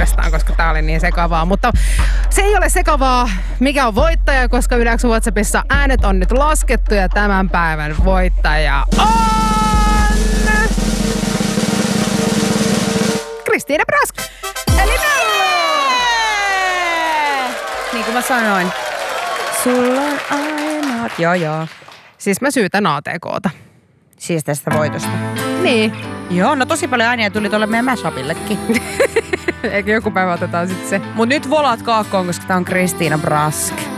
uudestaan, koska tää oli niin sekavaa. Mutta se ei ole sekavaa, mikä on voittaja, koska Yle WhatsAppissa äänet on nyt laskettu ja tämän päivän voittaja on... Kristiina Brask! Eli niin kuin mä sanoin, sulla on ainoat. Joo. Siis mä syytän ATK:ta. Siis tästä voitosta. Niin. Joo, no tosi paljon ääniä tuli tuolle meidän Mashupillekin. Eikö joku päivä otetaan sit se? Mut nyt volat kaakkoon, koska tää on Kristiina Brask.